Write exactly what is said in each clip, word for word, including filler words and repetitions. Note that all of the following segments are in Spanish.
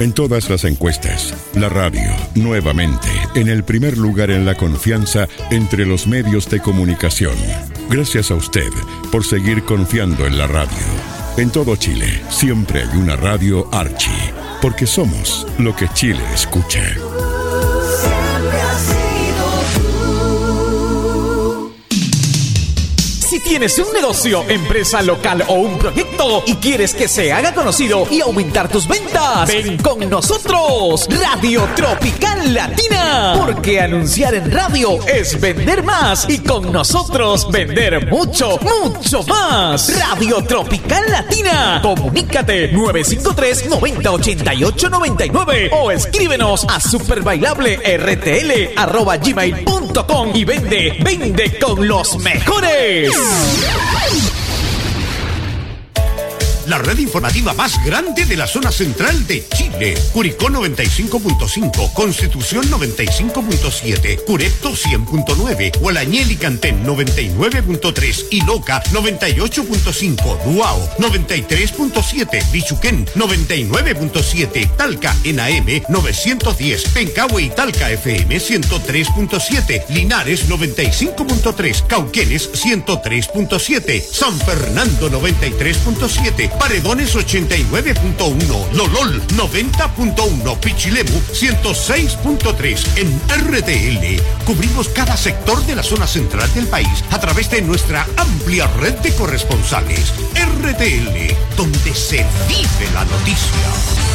en todas las encuestas. La radio, nuevamente, en el primer lugar en la confianza entre los medios de comunicación. Gracias a usted por seguir confiando en la radio. En todo Chile, siempre hay una radio Archi, porque somos lo que Chile escucha. Si tienes un negocio, empresa local o un proyecto y quieres que se haga conocido y aumentar tus ventas, ven con nosotros, Radio Tropical Latina. Porque anunciar en radio es vender más y con nosotros vender mucho, mucho más. Radio Tropical Latina. Comunícate nueve cinco tres, noventa, ochenta y ocho, noventa y nueve o escríbenos a superbailable.rtl arroba gmail punto com y vende, vende con los mejores. La red informativa más grande de la zona central de Chile. Curicó noventa y cinco punto cinco, Constitución noventa y cinco punto siete, Curepto cien punto nueve, Hualañel y Cantén noventa y nueve punto tres, Iloca noventa y ocho punto cinco, Duao noventa y tres punto siete, Bichuquén noventa y nueve punto siete, Talca en A M novecientos diez, Pencahue y Talca F M ciento tres punto siete, Linares noventa y cinco punto tres, Cauquenes ciento tres punto siete, San Fernando noventa y tres punto siete, Paredones ochenta y nueve punto uno, Lolol noventa punto uno, Pichilemu ciento seis punto tres. En R T L cubrimos cada sector de la zona central del país a través de nuestra amplia red de corresponsales. R T L, donde se vive la noticia.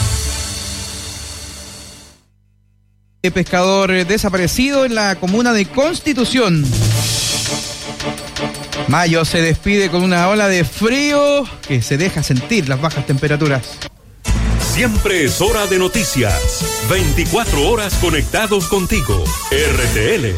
El pescador desaparecido en la comuna de Constitución. Mayo se despide con una ola de frío que se deja sentir las bajas temperaturas. Siempre es hora de noticias. veinticuatro horas conectados contigo. R T L.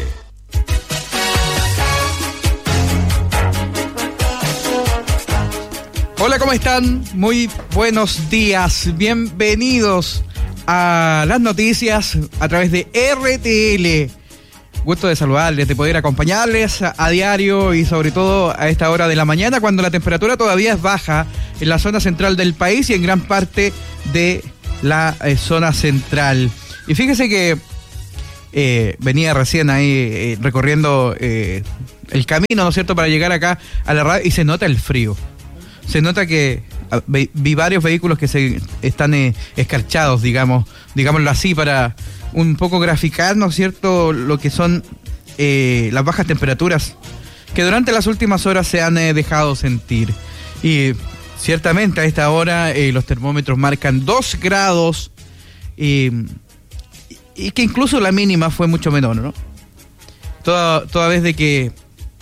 Hola, ¿cómo están? Muy buenos días. Bienvenidos a las noticias a través de R T L. Gusto de saludarles, de poder acompañarles a, a diario y sobre todo a esta hora de la mañana cuando la temperatura todavía es baja en la zona central del país y en gran parte de la eh, zona central. Y fíjese que eh, venía recién ahí eh, recorriendo eh, el camino, ¿no es cierto?, para llegar acá a la radio y se nota el frío. Se nota que vi, vi varios vehículos que se están eh, escarchados, digamos, digámoslo así, para un poco graficar, ¿no es cierto?, lo que son eh, las bajas temperaturas que durante las últimas horas se han eh, dejado sentir. Y ciertamente a esta hora eh, los termómetros marcan dos grados eh, y que incluso la mínima fue mucho menor, ¿no? Toda, toda vez de que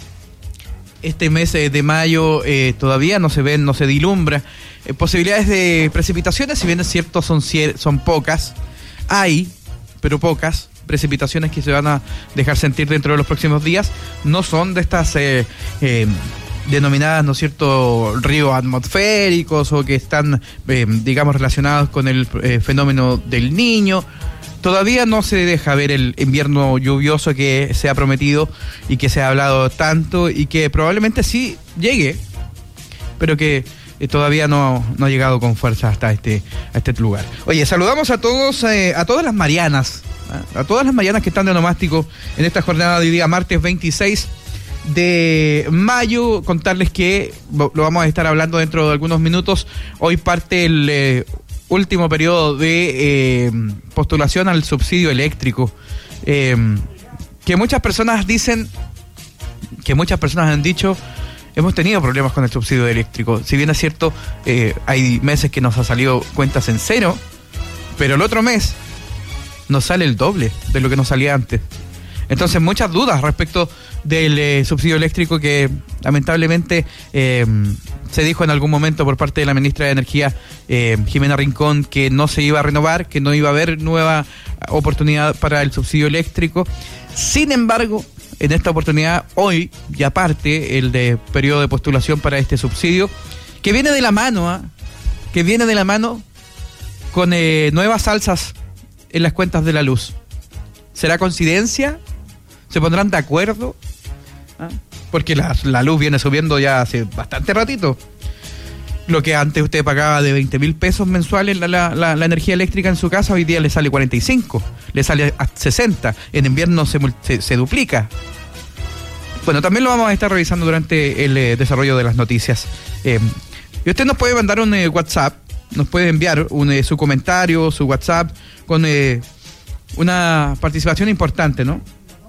este mes eh, de mayo eh, todavía no se ven, no se dilumbra eh, posibilidades de precipitaciones, si bien es cierto son, son pocas, hay pero pocas precipitaciones que se van a dejar sentir dentro de los próximos días. No son de estas eh, eh, denominadas, ¿no es cierto?, ríos atmosféricos o que están, eh, digamos, relacionados con el eh, fenómeno del Niño. Todavía no se deja ver el invierno lluvioso que se ha prometido y que se ha hablado tanto y que probablemente sí llegue, pero que Eh, todavía no, no ha llegado con fuerza hasta este, a este lugar. Oye, saludamos a todos, eh, a todas las Marianas, ¿eh? a todas las Marianas que están de onomástico en esta jornada de hoy día, martes veintiséis de mayo. Contarles que lo vamos a estar hablando dentro de algunos minutos. Hoy parte el eh, último periodo de eh, postulación al subsidio eléctrico. Eh, que muchas personas dicen, que muchas personas han dicho, hemos tenido problemas con el subsidio eléctrico. Si bien es cierto, eh, hay meses que nos ha salido cuentas en cero, pero el otro mes nos sale el doble de lo que nos salía antes. Entonces, muchas dudas respecto del eh, subsidio eléctrico que lamentablemente eh, se dijo en algún momento por parte de la ministra de Energía, eh, Jimena Rincón, que no se iba a renovar, que no iba a haber nueva oportunidad para el subsidio eléctrico. Sin embargo, en esta oportunidad, hoy ya parte el de periodo de postulación para este subsidio, que viene de la mano, ¿eh? que viene de la mano con eh, nuevas alzas en las cuentas de la luz. ¿Será coincidencia? ¿Se pondrán de acuerdo? ¿Ah? Porque la, la luz viene subiendo ya hace bastante ratito. Lo que antes usted pagaba de veinte mil pesos mensuales la, la, la, la energía eléctrica en su casa, hoy día le sale cuarenta y cinco, le sale a sesenta, en invierno se, se, se duplica. Bueno, también lo vamos a estar revisando durante el eh, desarrollo de las noticias. Eh, y usted nos puede mandar un eh, WhatsApp, nos puede enviar un, eh, su comentario, su WhatsApp, con eh, una participación importante, ¿no?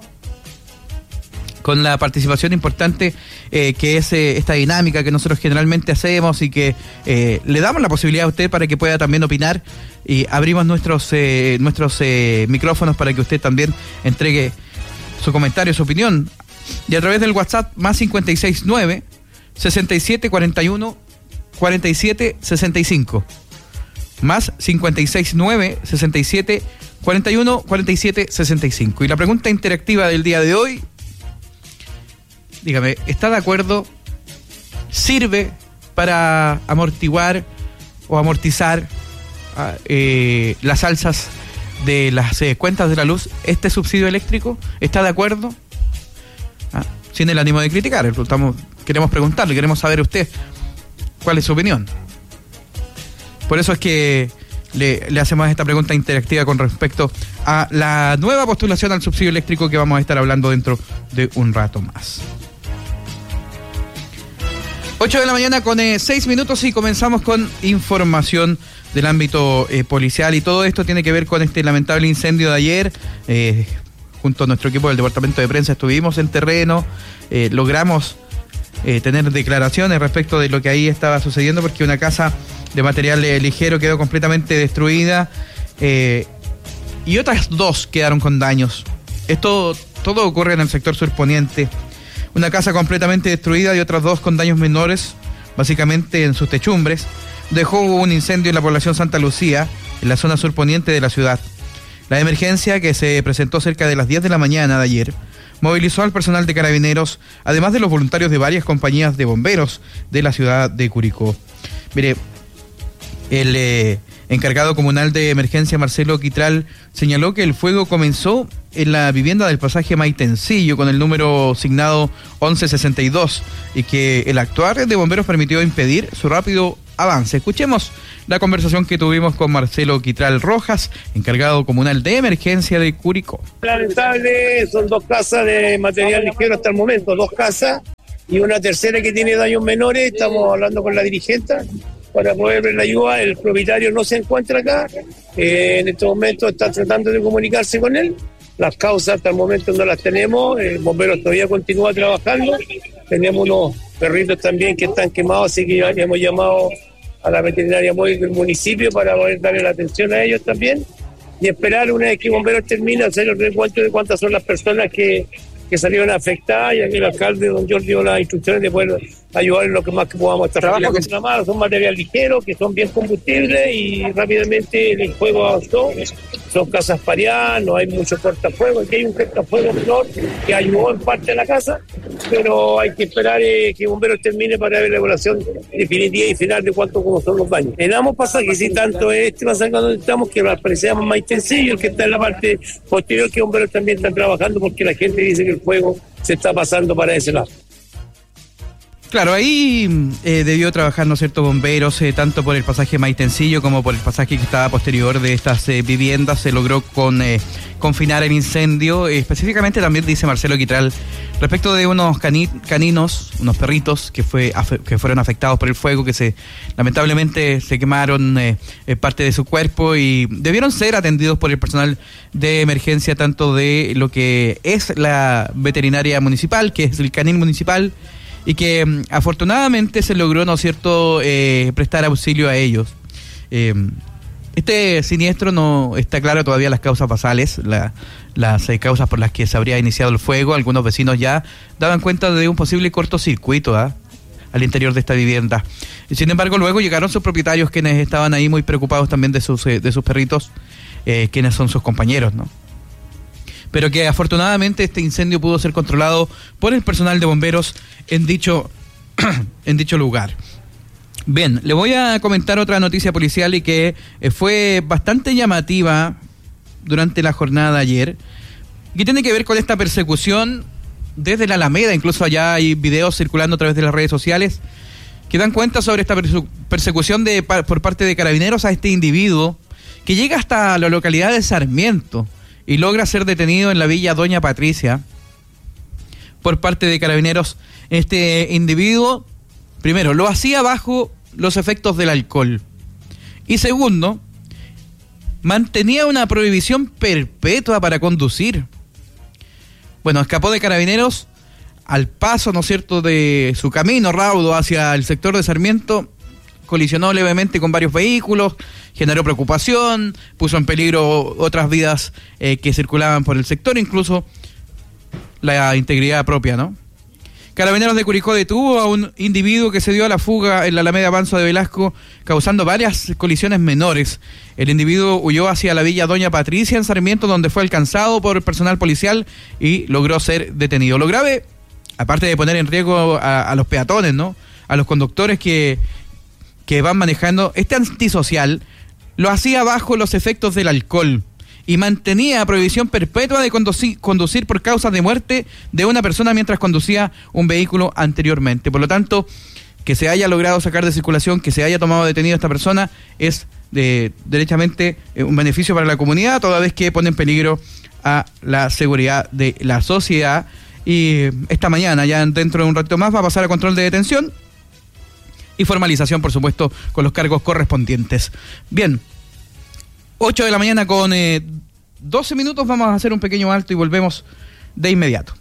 Con la participación importante eh, que es eh, esta dinámica que nosotros generalmente hacemos y que eh, le damos la posibilidad a usted para que pueda también opinar, y abrimos nuestros eh, nuestros eh, micrófonos para que usted también entregue su comentario, su opinión, y a través del WhatsApp más cincuenta y seis nueve, sesenta y siete cuarenta y uno, cuarenta y siete sesenta y cinco, más cincuenta y seis nueve, sesenta y siete cuarenta y uno, cuarenta y siete sesenta y cinco. Y la pregunta interactiva del día de hoy: dígame, ¿está de acuerdo? ¿Sirve para amortiguar o amortizar eh, las alzas de las eh, cuentas de la luz este subsidio eléctrico? ¿Está de acuerdo? Ah, sin el ánimo de criticar, estamos, queremos preguntarle, queremos saber usted cuál es su opinión. Por eso es que le, le hacemos esta pregunta interactiva con respecto a la nueva postulación al subsidio eléctrico que vamos a estar hablando dentro de un rato más. ocho de la mañana con eh, seis minutos y comenzamos con información del ámbito eh, policial, y todo esto tiene que ver con este lamentable incendio de ayer. Eh, junto a nuestro equipo del departamento de prensa estuvimos en terreno, eh, logramos eh, tener declaraciones respecto de lo que ahí estaba sucediendo, porque una casa de material eh, ligero quedó completamente destruida eh, y otras dos quedaron con daños. Esto todo ocurre en el sector surponiente. Una casa completamente destruida y otras dos con daños menores, básicamente en sus techumbres. Dejó un incendio en la población Santa Lucía, en la zona surponiente de la ciudad. La emergencia, que se presentó cerca de las diez de la mañana de ayer, movilizó al personal de carabineros, además de los voluntarios de varias compañías de bomberos de la ciudad de Curicó. Mire, el eh, encargado comunal de emergencia, Marcelo Quitral, señaló que el fuego comenzó en la vivienda del pasaje Maitencillo con el número signado once sesenta y dos, y que el actuar de bomberos permitió impedir su rápido avance. Escuchemos la conversación que tuvimos con Marcelo Quitral Rojas, encargado comunal de emergencia de Curicó. Lamentable, son dos casas de material ligero hasta el momento, dos casas y una tercera que tiene daños menores. Estamos hablando con la dirigente para poder ver la ayuda. El propietario no se encuentra acá, eh, en este momento está tratando de comunicarse con él. Las causas hasta el momento no las tenemos, el bombero todavía continúa trabajando. Tenemos unos perritos también que están quemados, así que ya hemos llamado a la veterinaria móvil del municipio para poder darle la atención a ellos también, y esperar una vez que bomberos termine hacer el recuento de cuántas son las personas que, que salieron afectadas, y aquí el alcalde don Jorge dio las instrucciones de poder ayudar en lo que más que podamos. Estar trabajo que son material ligero, que son bien combustibles, y rápidamente el fuego avanzó. Son casas pareadas, no hay mucho cortafuegos. Aquí hay un cortafuegos menor que ayudó en parte a la casa, pero hay que esperar eh, que bomberos termine para ver la evaluación definitiva y final de cuánto como son los daños. Le damos pasaje, si tanto este pasaje donde estamos, que parecíamos más sencillo, el que está en la parte posterior, que bomberos también están trabajando, porque la gente dice que el fuego se está pasando para ese lado. Claro, ahí eh, debió trabajar, ¿no es cierto?, bomberos, eh, tanto por el pasaje Maitencillo como por el pasaje que estaba posterior de estas eh, viviendas. Se logró con eh, confinar el incendio. Eh, específicamente también dice Marcelo Quitral, respecto de unos cani- caninos, unos perritos que fue afe- que fueron afectados por el fuego, que se lamentablemente se quemaron eh, eh, parte de su cuerpo y debieron ser atendidos por el personal de emergencia, tanto de lo que es la veterinaria municipal, que es el canil municipal, y que um, afortunadamente se logró, ¿no es cierto?, eh, prestar auxilio a ellos. Eh, este siniestro no está claro todavía las causas basales, la, las eh, causas por las que se habría iniciado el fuego. Algunos vecinos ya daban cuenta de un posible cortocircuito ¿eh? al interior de esta vivienda. Sin embargo, luego llegaron sus propietarios, quienes estaban ahí muy preocupados también de sus, eh, de sus perritos, eh, quienes son sus compañeros, ¿no? Pero que afortunadamente este incendio pudo ser controlado por el personal de bomberos en dicho, en dicho lugar. Bien, le voy a comentar otra noticia policial y que eh, fue bastante llamativa durante la jornada de ayer, que tiene que ver con esta persecución desde la Alameda. Incluso allá hay videos circulando a través de las redes sociales que dan cuenta sobre esta perse- persecución de, por parte de carabineros a este individuo que llega hasta la localidad de Sarmiento y logra ser detenido en la villa Doña Patricia por parte de carabineros. Este individuo, primero, lo hacía bajo los efectos del alcohol y segundo, mantenía una prohibición perpetua para conducir. Bueno, escapó de carabineros al paso, ¿no es cierto?, de su camino raudo hacia el sector de Sarmiento, colisionó levemente con varios vehículos, generó preocupación, puso en peligro otras vidas eh, que circulaban por el sector, incluso la integridad propia, ¿no? Carabineros de Curicó detuvo a un individuo que se dio a la fuga en la Alameda Avanzo de Velasco, causando varias colisiones menores. El individuo huyó hacia la villa Doña Patricia en Sarmiento, donde fue alcanzado por personal policial y logró ser detenido. Lo grave, aparte de poner en riesgo a, a los peatones, ¿no?, a los conductores que, que van manejando, este antisocial lo hacía bajo los efectos del alcohol y mantenía prohibición perpetua de conducir, conducir por causas de muerte de una persona mientras conducía un vehículo anteriormente. Por lo tanto, que se haya logrado sacar de circulación, que se haya tomado detenido a esta persona, es de, derechamente eh, un beneficio para la comunidad, toda vez que pone en peligro a la seguridad de la sociedad. Y esta mañana, ya dentro de un rato más, va a pasar a control de detención y formalización, por supuesto, con los cargos correspondientes. Bien, ocho de la mañana con eh, doce minutos, vamos a hacer un pequeño alto y volvemos de inmediato.